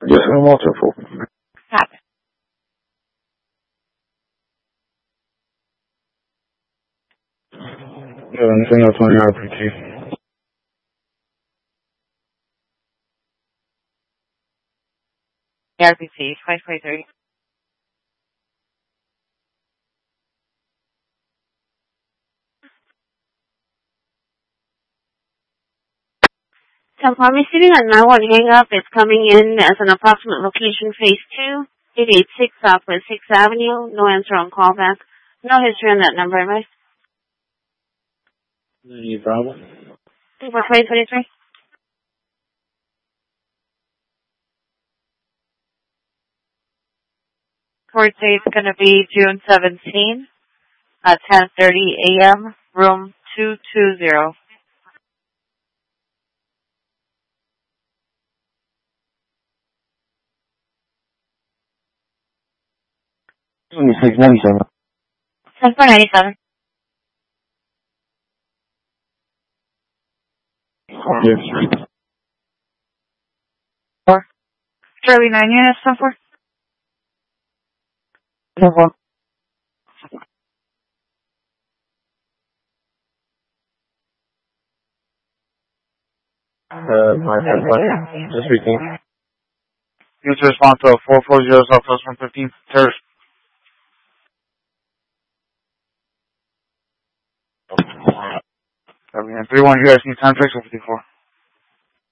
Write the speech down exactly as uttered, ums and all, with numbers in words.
Yes, I'm multiple. Copy. Yeah, anything else on your R P T? R P T, five five three. ten Pharmacy at nine one hang up. It's coming in as an approximate location phase two, eight eight six Southwest sixth Avenue. No answer on callback. No history on that number, right? Any problem? For twenty twenty-three? Court date is going to be June seventeenth at ten thirty a.m., room two two zero. twenty-six ninety-seven. ten four ninety-seven. Yes. Four. Charlie nine units, ten four. ten four. Uh, my bad. Just speaking. You to respond to four four zero Southwest one fifteen Terrace. three one, you guys need time fix or fifty-four?